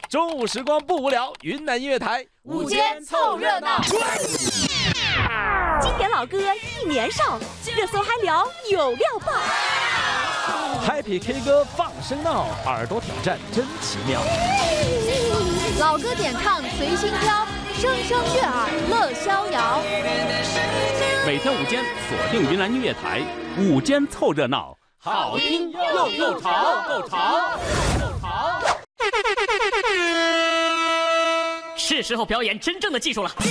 中午时光不无聊，云南音乐台午间凑热闹。 经典老歌一年上，热搜嗨聊有料爆。 Happy K 歌放声闹，耳朵挑战真奇妙。 老歌点唱随心挑，声声悦耳乐逍遥。 每天午间锁定云南音乐台，午间凑热闹， 好听又潮，够潮。 是时候表演真正的技术了。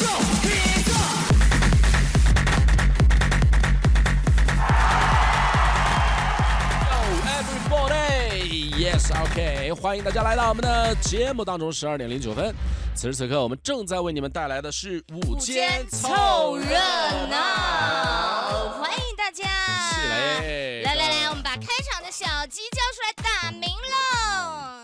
Yes, OK， 欢迎大家来到我们的节目当中，12:09。此时此刻，我们正在为你们带来的是午间凑热闹，欢迎大家！ 是嘞， 来，我们把开场的小鸡叫出来打鸣喽！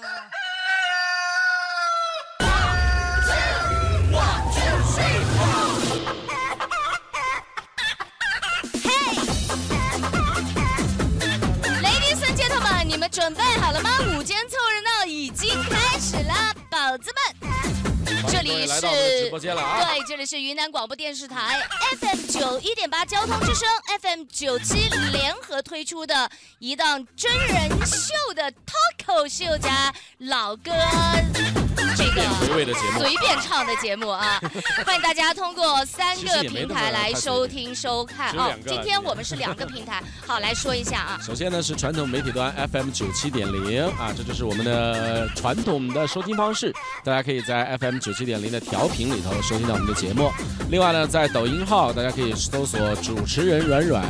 你们准备好了吗？午间凑热闹已经开始了，宝子们。这里是直播间了啊！ 对，这里是云南广播电视台 FM91.8 交通之声 FM97联合推出的一档真人秀的脱口秀加老歌这个随便唱的节目啊！欢迎大家通过3个平台来收听收看哦。今天我们是2个平台，好来说一下啊。 首先呢是传统媒体端 FM97.0啊，这就是我们的传统的收听方式，大家可以在 FM97.0的调频里头收听到我们的节目。另外呢，在抖音号大家可以搜索主持人软软，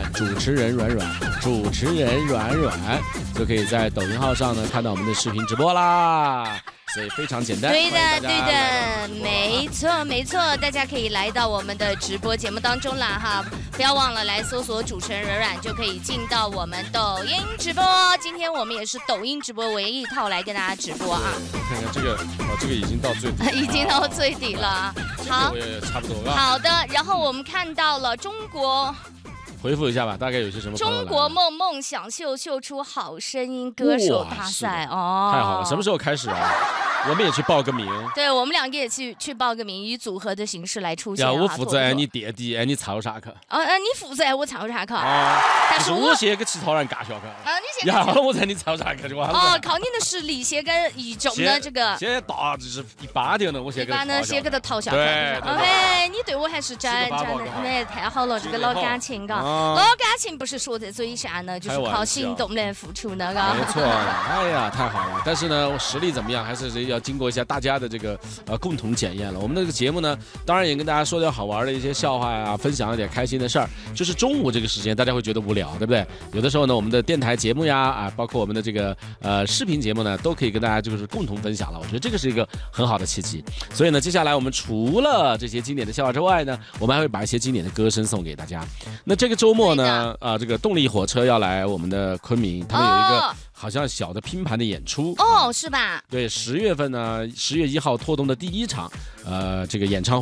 就可以在抖音号上呢看到我们的视频直播啦。所以非常简单， 对的，没错，大家可以来到我们的直播节目当中啦哈，不要忘了来搜索主持人软软，就可以进到我们抖音直播。今天我们也是抖音直播唯一一套来跟大家直播啊。 看看这个已经到最底了， 已经到最底了。好， 也差不多了。 好的，然后我们看到了中国。 回复一下吧，大概有些什么？ 中国梦想秀秀出好声音歌手大赛哦， 太好了！什么时候开始啊？我们也去报个名。 对，我们2个也去报个名，以组合的形式来出现。 我负责你垫底，你抄啥去？ 你负责我抄啥去？ 但是我写给其他人尬笑去。 你写。 然后我猜你抄啥去就完了。 靠你的实力写个一种的这个。 现在大就是180点了，我写给他。 写给他讨笑。 对。 你对我还是真的，太好了，这个老感情嘎。老感情不是说在嘴上呢，就是靠行动来付出的， 没错，哎呀，太好了！但是呢，实力怎么样，还是要经过一下大家的这个共同检验了。我们这个节目呢，当然也跟大家说点好玩的一些笑话呀，分享一点开心的事儿。就是中午这个时间，大家会觉得无聊，对不对？有的时候呢，我们的电台节目呀，包括我们的这个视频节目呢，都可以跟大家就是共同分享了。我觉得这个是一个很好的契机。所以呢，接下来我们除了这些经典的笑话之外呢，我们还会把一些经典的歌声送给大家。那这个周末呢？这个动力火车要来我们的昆明，他们有一个好像小的拼盘的演出是吧？ 对，10月份呢，10月1号拖动的第1场这个演唱会。